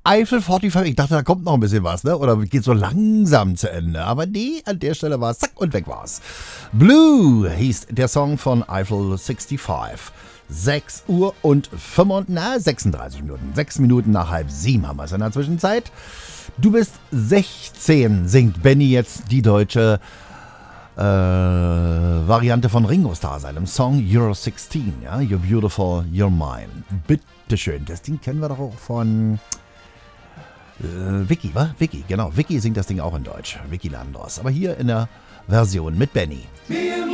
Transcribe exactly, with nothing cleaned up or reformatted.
Eiffel fünfundvierzig, ich dachte, da kommt noch ein bisschen was, ne? Oder geht so langsam zu Ende. Aber nee, an der Stelle war es zack und weg war's. Blue hieß der Song von Eiffel fünfundsechzig. sechs Uhr und fünfunddreißig, na, sechsunddreißig Minuten. sechs Minuten nach halb sieben haben wir es in der Zwischenzeit. Du bist sechzehn, singt Benny jetzt die deutsche äh, Variante von Ringo Starr, seinem Song You're sixteen, ja? You're beautiful, you're mine. Bitteschön, das Ding kennen wir doch auch von äh, Vicky, wa? Vicky, genau. Vicky singt das Ding auch in Deutsch. Vicky Landros. Aber hier in der Version mit Benny.